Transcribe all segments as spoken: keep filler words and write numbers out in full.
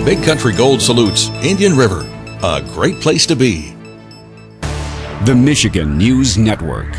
Big Country Gold salutes Indian River, a great place to be. The Michigan News Network.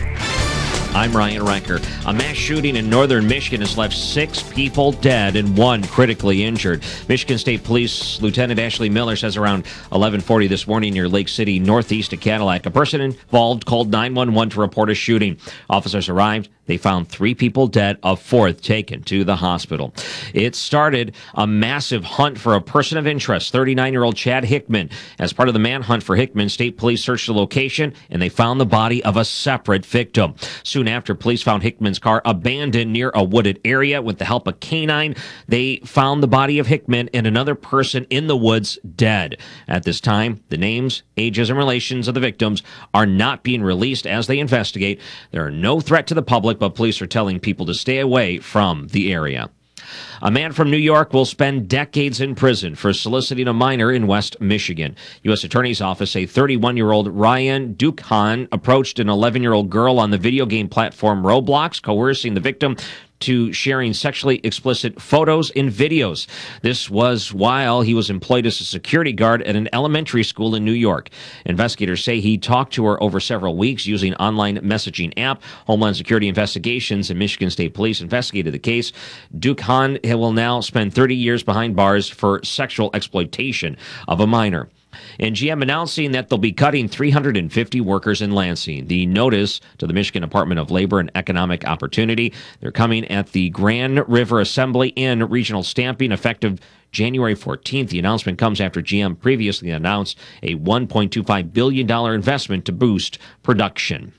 I'm Ryan Recker. A mass shooting in northern Michigan has left six people dead and one critically injured. Michigan State Police Lieutenant Ashley Miller says around eleven forty this morning near Lake City, northeast of Cadillac, a person involved called nine one one to report a shooting. Officers arrived. They found three people dead, a fourth taken to the hospital. It started a massive hunt for a person of interest, thirty-nine-year-old Chad Hickman. As part of the manhunt for Hickman, state police searched the location, and they found the body of a separate victim. Soon after, police found Hickman's car abandoned near a wooded area. With the help of canine, they found the body of Hickman and another person in the woods dead. At this time, the names, ages, and relations of the victims are not being released as they investigate. There are no threat to the public, but police are telling people to stay away from the area. A man from New York will spend decades in prison for soliciting a minor in West Michigan. U S Attorney's Office say thirty-one-year-old Ryan Dukhan approached an eleven-year-old girl on the video game platform Roblox, coercing the victim to sharing sexually explicit photos and videos. This was while he was employed as a security guard at an elementary school in New York. Investigators say he talked to her over several weeks using online messaging app. Homeland Security Investigations and Michigan State Police investigated the case. Dukhan will now spend thirty years behind bars for sexual exploitation of a minor. And G M announcing that they'll be cutting three hundred fifty workers in Lansing. The notice to the Michigan Department of Labor and Economic Opportunity. They're coming at the Grand River Assembly and Regional Stamping effective January fourteenth. The announcement comes after G M previously announced a one point two five billion dollars investment to boost production.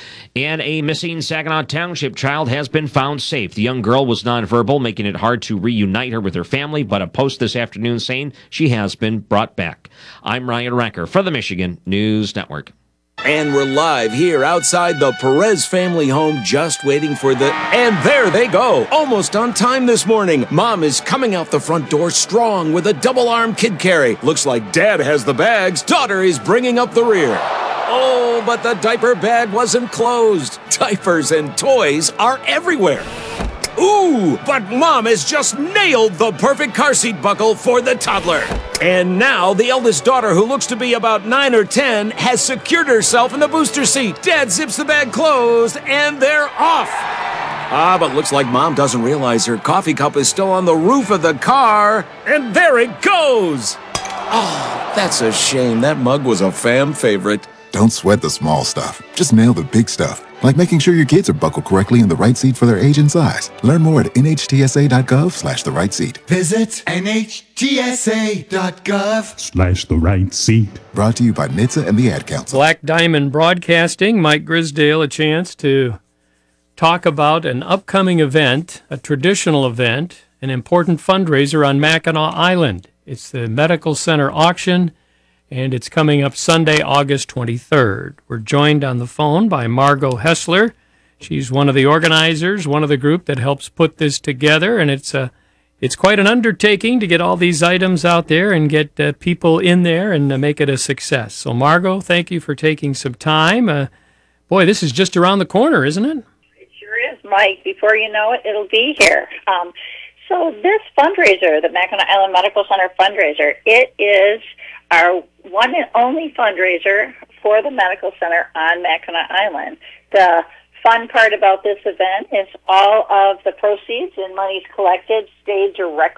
And a missing Saginaw Township child has been found safe. The young girl was nonverbal, making it hard to reunite her with her family, but a post this afternoon saying she has been brought back. I'm Ryan Recker for the Michigan News Network. And we're live here outside the Perez family home, just waiting for the... And there they go, almost on time this morning. Mom is coming out the front door strong with a double-arm kid carry. Looks like Dad has the bags. Daughter is bringing up the rear. Oh, but the diaper bag wasn't closed. Diapers and toys are everywhere. Ooh, but Mom has just nailed the perfect car seat buckle for the toddler. And now the eldest daughter, who looks to be about nine or ten, has secured herself in the booster seat. Dad zips the bag closed, and they're off. Ah, but looks like Mom doesn't realize her coffee cup is still on the roof of the car. And there it goes. Oh, that's a shame. That mug was a fam favorite. Don't sweat the small stuff. Just nail the big stuff, like making sure your kids are buckled correctly in the right seat for their age and size. Learn more at nhtsa.gov slash the right seat. Visit nhtsa.gov slash the right seat. Brought to you by N H T S A and the Ad Council. Black Diamond Broadcasting, Mike Grisdale, a chance to talk about an upcoming event, a traditional event, an important fundraiser on Mackinac Island. It's the Medical Center Auction, and it's coming up Sunday, August twenty-third. We're joined on the phone by Margot Hessler. She's one of the organizers, one of the group that helps put this together, and it's a, it's quite an undertaking to get all these items out there and get uh, people in there and uh, make it a success. So, Margot, thank you for taking some time. Uh, boy, this is just around the corner, isn't it? It sure is, Mike. Before you know it, it'll be here. Um, so this fundraiser, the Mackinac Island Medical Center fundraiser, it is our one and only fundraiser for the medical center on Mackinac Island. The fun part about this event is all of the proceeds and monies collected stay directly